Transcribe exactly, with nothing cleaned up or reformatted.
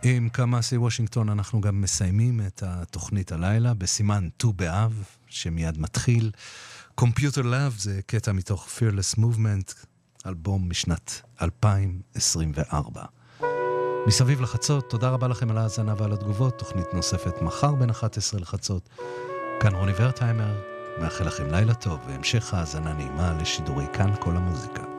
עם כמאסי וושינגטון אנחנו גם מסיימים את התוכנית הלילה בסימן ט"ו באב שמיד מתחיל. Computer Love זה קטע מתוך Fearless Movement, אלבום משנת אלפיים עשרים וארבע. מסביב לחצות, תודה רבה לכם על ההאזנה ועל התגובות. תוכנית נוספת מחר בין אחת עשרה לחצות. כאן רוני ורטהיימר, מאחל לכם לילה טוב והמשך האזנה נעימה לשידורי כאן כל המוזיקה.